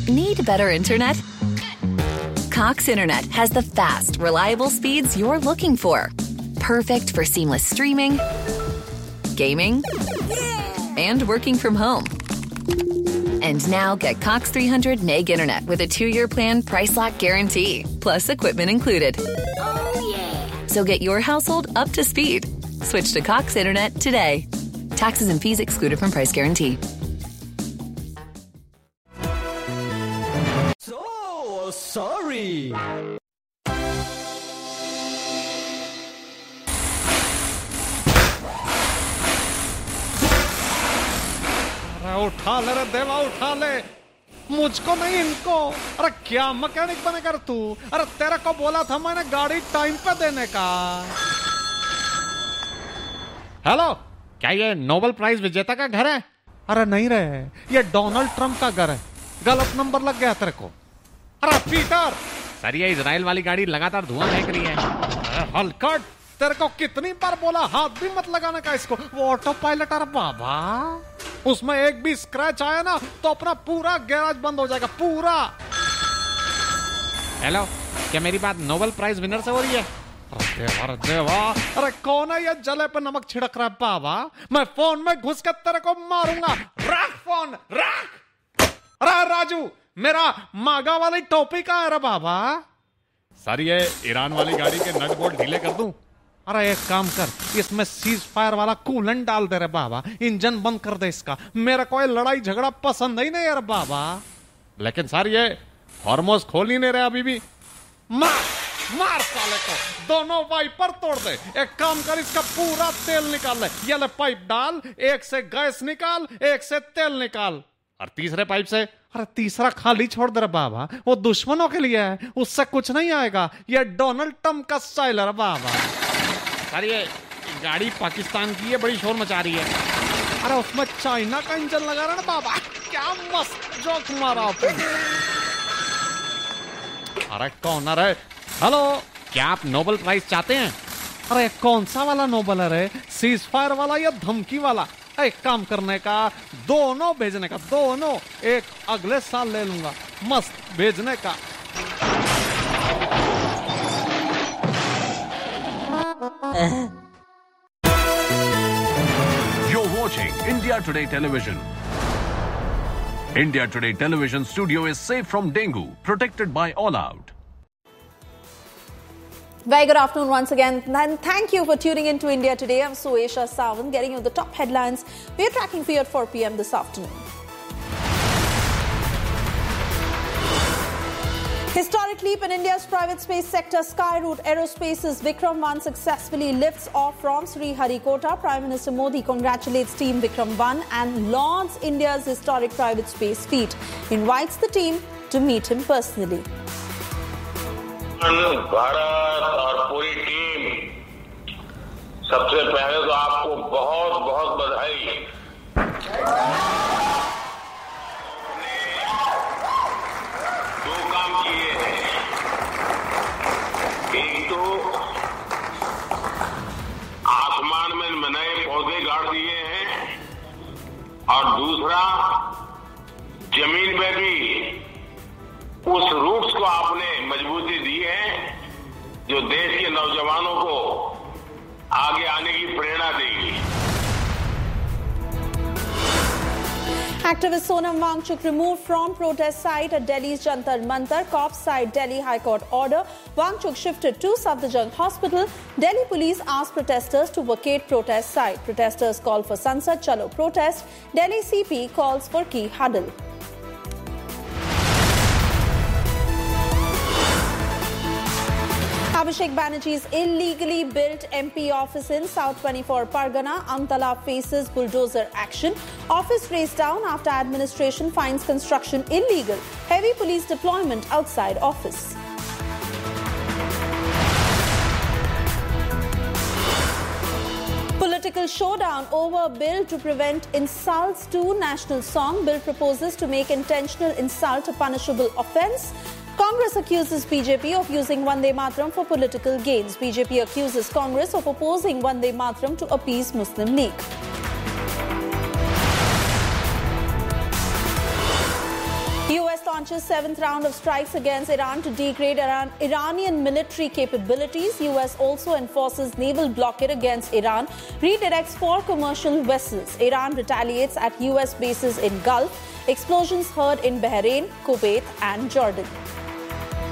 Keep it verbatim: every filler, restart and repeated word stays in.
Need better internet? Cox Internet has the fast, reliable speeds you're looking for. Perfect for seamless streaming, gaming, and working from home. And now get Cox three hundred meg internet with a two-year plan price lock guarantee, plus equipment included. Oh, yeah. So get your household up to speed. Switch to Cox Internet today. Taxes and fees excluded from price guarantee. So sorry. अरे उठा ले रे देवा, उठा ले, मुझको नहीं इनको। अरे क्या मैकेनिक बनेगा तू? अरे तेरे को बोला था मैंने गाड़ी टाइम पे देने का। हेलो, क्या ये नोबेल प्राइज विजेता का घर है? अरे नहीं रे, ये डोनाल्ड ट्रंप का घर है। गलत नंबर लग गया तेरे को। अरे पीटर, सर ये इजराइल वाली गाड़ी लगातार धुआं फेंक रही है। अरे हलकट, तेरे को कितनी बार बोला हाथ भी मत लगाने का इसको। वो ऑटो पायलट, अरे बाबा, उसमें एक भी स्क्रैच आया ना तो अपना पूरा गैराज बंद हो जाएगा, पूरा। हेलो, क्या मेरी बात नोबेल प्राइज विनर से हो रही है? अरे देवा, अरे देवा, अरे कौन है ये जले पे नमक छिड़क रहा है बाबा? मैं फोन में घुस कर तेरे को मारूंगा। रख फोन, रख। अरे राजू, मेरा मागा वाली टोपी कहाँ है रे बाबा? सर ये ईरान वाली गाड़ी के नट बोल्ट ढीले कर दूं? अरे एक काम कर, इसमें सीज फायर वाला कूलेंट डाल दे रे बाबा, इंजन बंद कर दे इसका। मेरा कोई लड़ाई झगड़ा पसंद ही नहीं है रे बाबा। लेकिन सर ये हॉर्मोस खोल ही नहीं रहे अभी भी। मार मार साले को, दोनों वाइपर तोड़ दे। एक काम कर, इसका पूरा तेल निकाल ले। ये ले पाइप डाल, एक से गैस निकाल, एक से तेल निकाल, और तीसरे पाइप से। अरे तीसरा खाली छोड़ दे रे बाबा, वो दुश्मनों के लिए है, उससे कुछ नहीं आएगा। ये डोनाल्ड ट्रंप का स्टाइल है बाबा। अरे ये गाड़ी पाकिस्तान की है, बड़ी शोर मचा रही है। अरे उसमें चाइना का इंजन लगा रहा है ना बाबा। क्या मस्त जोक मारा आपने। अरे कौन है? हेलो, क्या आप नोबेल प्राइज चाहते हैं? अरे कौन सा वाला नोबेल है रे? सीज फायर वाला या धमकी वाला? एक काम करने का, दोनों भेजने का, दोनों। एक अगले साल ले लूंगा, मस्त भेजने का। You're watching India Today Television. India Today Television studio is safe from dengue, protected by All Out. Very good afternoon once again, and thank you for tuning in to India Today. I'm Suesha Sawant, getting you the top headlines we're tracking for you at four p.m. this afternoon. Historic leap in India's private space sector. Skyroot Aerospace's Vikram one successfully lifts off from Sriharikota. Prime Minister Modi congratulates Team Vikram one and lauds India's historic private space feat. Invites the team to meet him personally. Bharat और पूरी team, सबसे पहले तो आपको बहुत बहुत बधाई। दो काम किए हैं, एक तो आसमान में नए पौधे गाड़ दिए हैं, और दूसरा जमीन में भी उस रूट्स को आपने मजबूती दी है जो देश के नौजवानों को आगे आने की प्रेरणा देगी। Activist Sonam Wangchuk removed from protest site at Delhi's Jantar Mantar. Cops cite Delhi High Court order. Wangchuk shifted to Safdarjung Hospital. Delhi police asked protesters to vacate protest site. Protesters call for Sansad Chalo protest. Delhi C P calls for key huddle. Abhishek Banerjee's illegally built M P office in South twenty-four Pargana, Amtala faces bulldozer action. Office razed down after administration finds construction illegal. Heavy police deployment outside office. Political showdown over bill to prevent insults to national song. Bill proposes to make intentional insult a punishable offence. Congress accuses B J P of using Vande Mataram for political gains. B J P accuses Congress of opposing Vande Mataram to appease Muslim League. U S launches seventh round of strikes against Iran to degrade Iran, Iranian military capabilities. U S also enforces naval blockade against Iran, redirects four commercial vessels. Iran retaliates at U S bases in Gulf. Explosions heard in Bahrain, Kuwait and Jordan.